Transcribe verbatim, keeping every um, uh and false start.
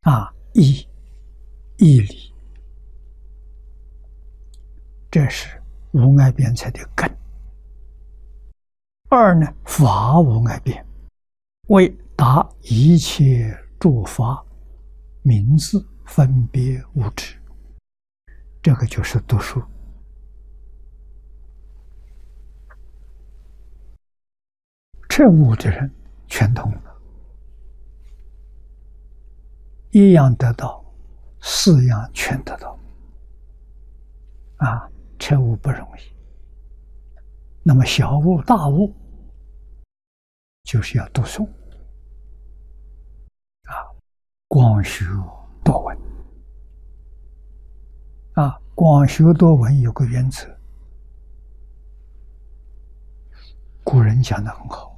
啊，义义理，这是无碍辩才的根。二呢，法无碍辩，为达一切诸法名字分别无知，这个就是读书。这五的人全通了，一样得到，四样全得到。啊，彻悟不容易。那么小悟、大悟，就是要读诵。啊，广学多闻。啊，广学多闻有个原则，古人讲得很好。